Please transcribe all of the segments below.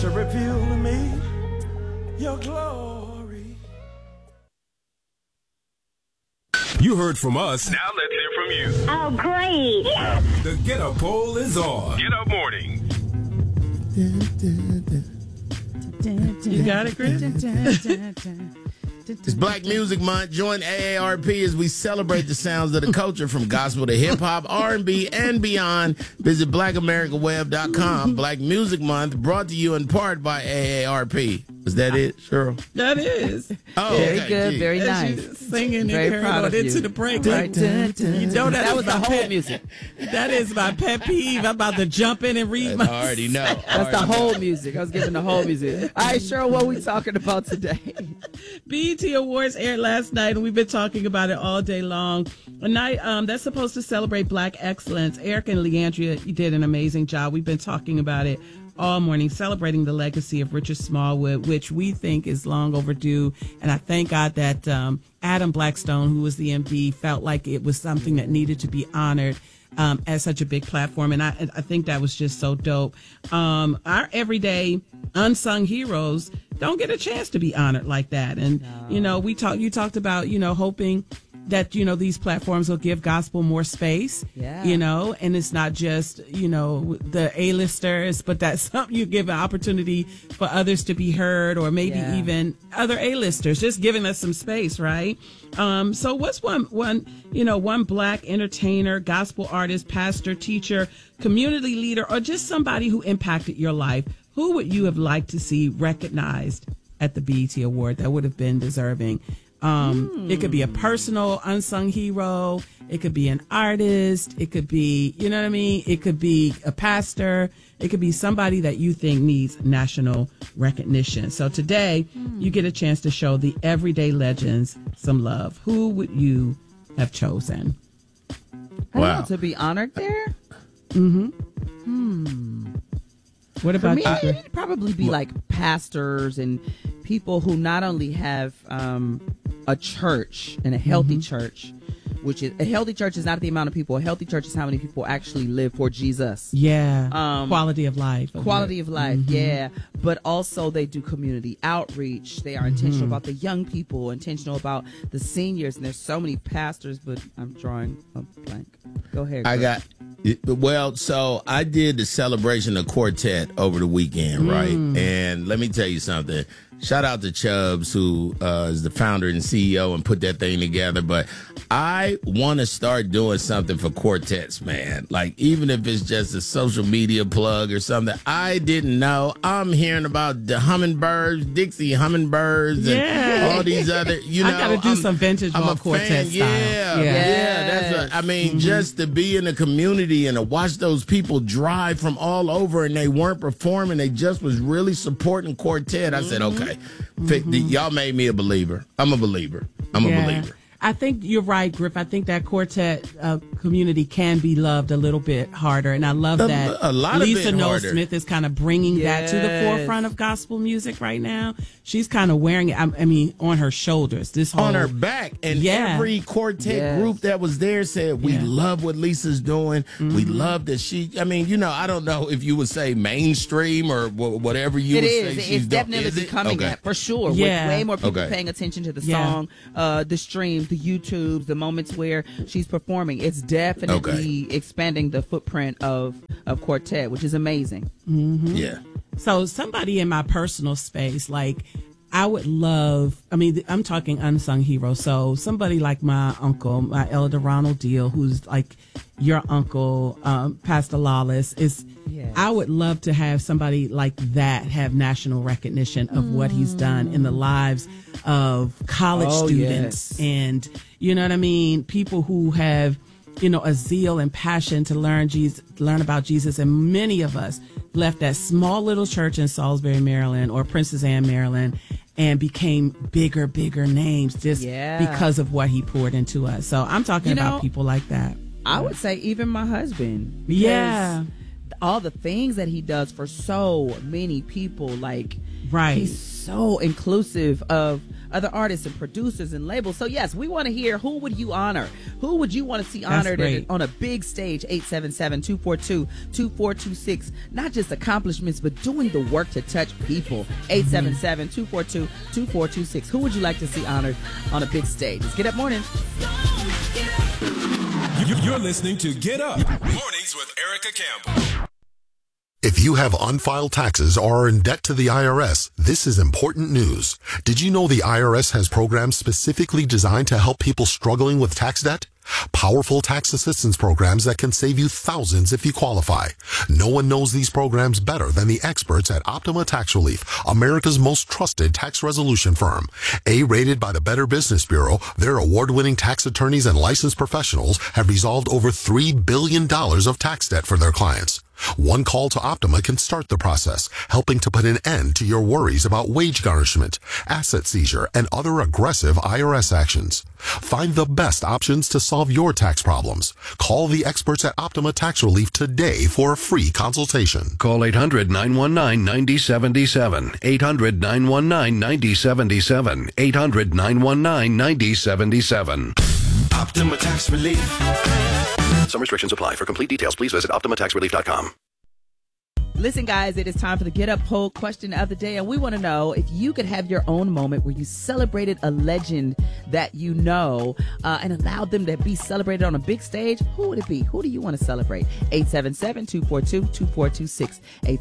to reveal to me your glory. You heard from us. Now let's hear from you. Oh, great. The Get Up poll is on. Get Up Morning. You got it, Chris? It's Black Music Month. Join AARP as we celebrate the sounds of the culture from gospel to hip-hop, R&B, and beyond. Visit blackamericaweb.com. Black Music Month brought to you in part by AARP. Is that it, Cheryl? That is. Oh, very okay, good, geez. very As nice. you singing Very and proud of carrying on you. into the break. Right. You know That was the my whole pet music. That is my pet peeve. I'm about to jump in and read I my. already know. That's the whole music. I was giving the whole music. All right, Cheryl, what are we talking about today? BET Awards aired last night, and we've been talking about it all day long. A night that's supposed to celebrate Black excellence. Eric and Leandria, you did an amazing job. We've been talking about it all morning, celebrating the legacy of Richard Smallwood, which we think is long overdue. And I thank God that Adam Blackstone, who was the MD, felt like it was something that needed to be honored as such a big platform. And I think that was just so dope. Our everyday unsung heroes don't get a chance to be honored like that. And, you talked about, hoping that, these platforms will give gospel more space, and it's not just, the A-listers, but that's something you give an opportunity for others to be heard, or maybe even other A-listers, just giving us some space, right? So what's one Black entertainer, gospel artist, pastor, teacher, community leader, or just somebody who impacted your life? Who would you have liked to see recognized at the BET Award that would have been deserving? It could be a personal unsung hero. It could be an artist. It could be, It could be a pastor. It could be somebody that you think needs national recognition. So today, you get a chance to show the everyday legends some love. Who would you have chosen? Wow. To be honored there? What about For me, you? it'd probably be like pastors and people who not only have a church and a healthy church, which is a healthy church is not the amount of people. A healthy church is how many people actually live for Jesus. Yeah. Quality of life. Quality of life, yeah. But also they do community outreach. They are intentional about the young people, intentional about the seniors. And there's so many pastors, but I'm drawing a blank. Go ahead. So I did the celebration of Quartet over the weekend, right? And let me tell you something. Shout out to Chubbs, who is the founder and CEO and put that thing together. But I want to start doing something for quartets, man. Like, even if it's just a social media plug or something. I didn't know. I'm hearing about the Hummingbirds, Dixie Hummingbirds, and all these other, I got to do some vintage I'm a quartet fan. style. That's just to be in the community and to watch those people drive from all over, and they weren't performing. They just was really supporting Quartet. I said, okay, y'all made me a believer. I'm a believer. I'm a believer. I think you're right, Griff. I think that quartet community can be loved a little bit harder. And I love that a lot Lisa of bit Noel harder. Smith is kind of bringing that to the forefront of gospel music right now. She's kind of wearing it, on her shoulders. On her back. And every quartet group that was there said, we love what Lisa's doing. We love that she, I don't know if you would say mainstream or whatever you would say she's It's definitely becoming that, for sure. Yeah. With way more people paying attention to the song, the streams, the YouTubes, the moments where she's performing. It's definitely expanding the footprint of Quartet, which is amazing. Yeah. So somebody in my personal space, like, I would love, I'm talking unsung hero. So somebody like my uncle, my elder Ronald Deal, who's like your uncle, Pastor Lawless, I would love to have somebody like that have national recognition of what he's done in the lives of college students and, people who have, a zeal and passion to learn about Jesus. And many of us left that small little church in Salisbury, Maryland, or Princess Anne, Maryland, and became bigger names just because of what he poured into us. So I'm talking about people like that. I would say even my husband. Yeah. all the things that he does for so many people. Like, Right. he's so inclusive of other artists and producers and labels. So yes, we want to hear, who would you honor? Who would you want to see honored great. on a big stage? 877-242-2426. Not just accomplishments, but doing the work to touch people. 877-242-2426. Who would you like to see honored on a big stage? It's Get Up Mornings. You're listening to Get Up Mornings with Erica Campbell. If you have unfiled taxes or are in debt to the IRS, this is important news. Did you know the IRS has programs specifically designed to help people struggling with tax debt? Powerful tax assistance programs that can save you thousands if you qualify. No one knows these programs better than the experts at Optima Tax Relief, America's most trusted tax resolution firm. A-rated by the Better Business Bureau, their award-winning tax attorneys and licensed professionals have resolved over $3 billion of tax debt for their clients. One call to Optima can start the process, helping to put an end to your worries about wage garnishment, asset seizure, and other aggressive IRS actions. Find the best options to solve your tax problems. Call the experts at Optima Tax Relief today for a free consultation. Call 800-919-9077. 800-919-9077. 800-919-9077. Optima Tax Relief. Some restrictions apply. For complete details, please visit OptimaTaxRelief.com. Listen, guys, it is time for the Get Up poll question of the day, and we want to know if you could have your own moment where you celebrated a legend that you know and allowed them to be celebrated on a big stage. Who would it be? Who do you want to celebrate? 877-242-2426.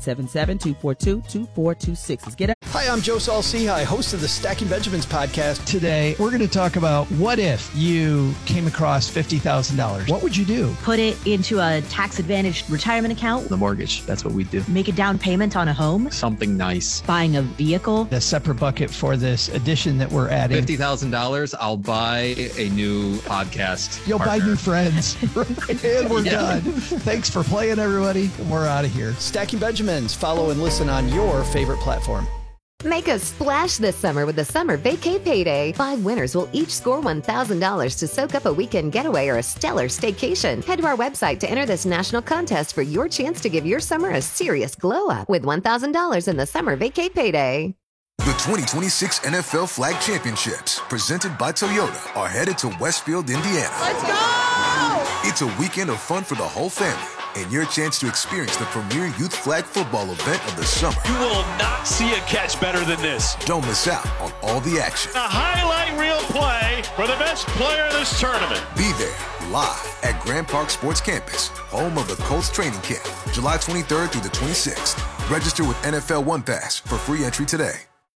877-242-2426. Let's get up. Hi, I'm Joe Saul-Sehy, host of the Stacking Benjamins podcast. Today, we're going to talk about what if you came across $50,000. What would you do? Put it into a tax-advantaged retirement account. The mortgage. That's what we do. Make a down payment on a home. Something nice. Buying a vehicle. A separate bucket for this addition that we're adding. $50,000, I'll buy a new podcast. You'll partner. buy new friends. And we're done. Thanks for playing, everybody. We're out of here. Stacking Benjamins. Follow and listen on your favorite platform. Make a splash this summer with the Summer Vacay Payday. 5 winners will each score $1,000 to soak up a weekend getaway or a stellar staycation. Head to our website to enter this national contest for your chance to give your summer a serious glow-up with $1,000 in the Summer Vacay Payday. The 2026 NFL Flag Championships, presented by Toyota, are headed to Westfield, Indiana. Let's go! It's a weekend of fun for the whole family and your chance to experience the premier youth flag football event of the summer. You will not see a catch better than this. Don't miss out on all the action. A highlight reel play for the best player in this tournament. Be there live at Grand Park Sports Campus, home of the Colts training camp, July 23rd through the 26th. Register with NFL One Pass for free entry today.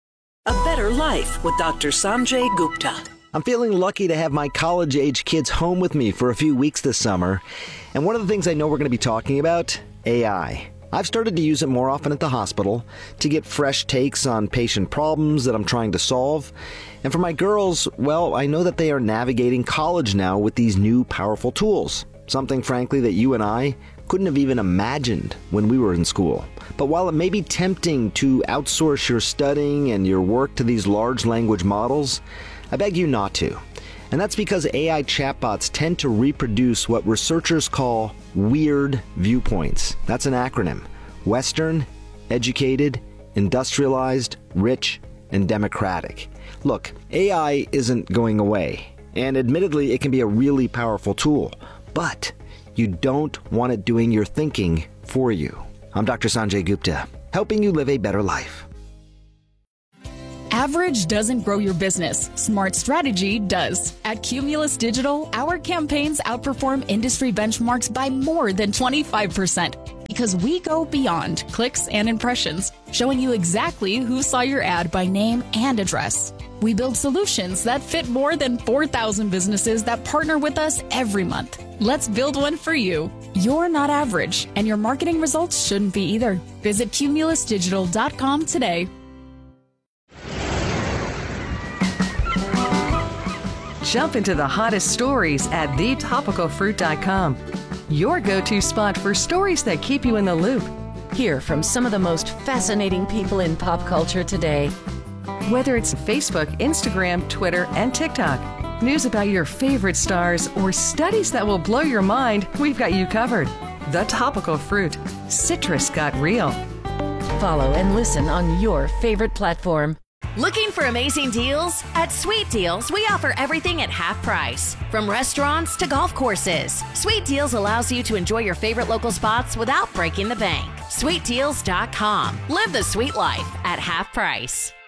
A better life with Dr. Sanjay Gupta. I'm feeling lucky to have my college-age kids home with me for a few weeks this summer. And one of the things I know we're going to be talking about, AI. I've started to use it more often at the hospital to get fresh takes on patient problems that I'm trying to solve. And for my girls, well, I know that they are navigating college now with these new powerful tools. Something, frankly, that you and I couldn't have even imagined when we were in school. But while it may be tempting to outsource your studying and your work to these large language models, I beg you not to. And that's because AI chatbots tend to reproduce what researchers call weird viewpoints. That's an acronym. Western, educated, industrialized, rich, and democratic. Look, AI isn't going away. And admittedly, it can be a really powerful tool. But you don't want it doing your thinking for you. I'm Dr. Sanjay Gupta, helping you live a better life. Average doesn't grow your business. Smart strategy does. At Cumulus Digital, our campaigns outperform industry benchmarks by more than 25% because we go beyond clicks and impressions, showing you exactly who saw your ad by name and address. We build solutions that fit more than 4,000 businesses that partner with us every month. Let's build one for you. You're not average, and your marketing results shouldn't be either. Visit cumulusdigital.com today. Jump into the hottest stories at thetopicalfruit.com. Your go-to spot for stories that keep you in the loop. Hear from some of the most fascinating people in pop culture today. Whether it's Facebook, Instagram, Twitter, and TikTok, news about your favorite stars, or studies that will blow your mind, we've got you covered. The Topical Fruit. Citrus got real. Follow and listen on your favorite platform. Looking for amazing deals? At Sweet Deals, we offer everything at half price. From restaurants to golf courses, Sweet Deals allows you to enjoy your favorite local spots without breaking the bank. SweetDeals.com. Live the sweet life at half price.